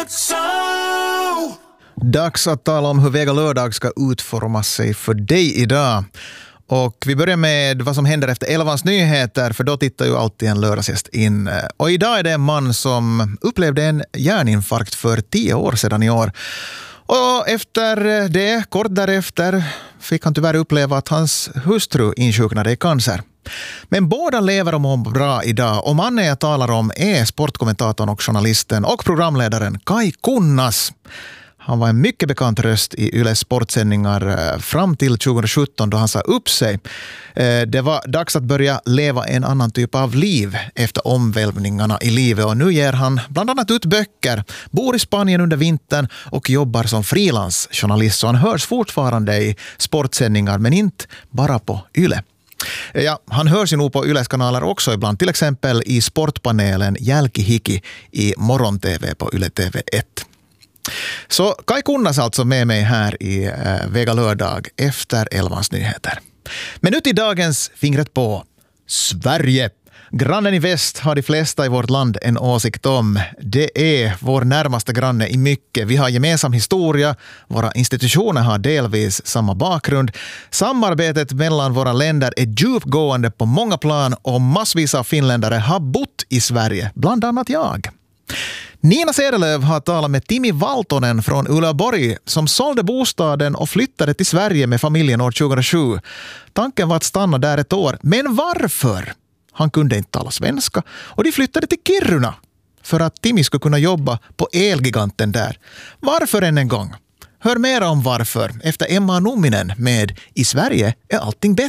Dags att tala om hur Vega lördag ska utforma sig för dig idag. Och vi börjar med vad som händer efter 11:ans nyheter, för då tittar ju alltid en lördagsgäst in. Och idag är det en man som upplevde en hjärninfarkt för 10 år sedan i år. Och efter det, kort därefter, fick han tyvärr uppleva att hans hustru insjuknade i cancer. Men båda lever och mår bra idag, och mannen jag talar om är sportkommentatorn och journalisten och programledaren Kai Kunnas. Han var en mycket bekant röst i Yles sportsändningar fram till 2017 då han sa upp sig. Det var dags att börja leva en annan typ av liv efter omvälvningarna i livet, och nu ger han bland annat ut böcker, bor i Spanien under vintern och jobbar som frilansjournalist. Så han hörs fortfarande i sportsändningar, men inte bara på Yle. Ja, han hörs ju nog på Yles kanaler också ibland, till exempel i sportpanelen Jälkihiki i morgon-tv på Yle TV1. Så Kai Kunnas alltså med mig här i Vega lördag efter 11:ans nyheter. Men nu till dagens fingret på Sverige. Grannen i väst har de flesta i vårt land en åsikt om. Det är vår närmaste granne i mycket. Vi har gemensam historia, våra institutioner har delvis samma bakgrund. Samarbetet mellan våra länder är djupgående på många plan, och massvis av finländare har bott i Sverige, bland annat jag. Nina Sedelöv har talat med Timi Valtonen från Uleåborg som sålde bostaden och flyttade till Sverige med familjen år 2007. Tanken var att stanna där ett år, men varför? Han kunde inte tala svenska, och de flyttade till Kiruna för att Timi skulle kunna jobba på Elgiganten där. Varför än en gång? Hör mer om varför efter Emma Numminen med I Sverige är allting bättre.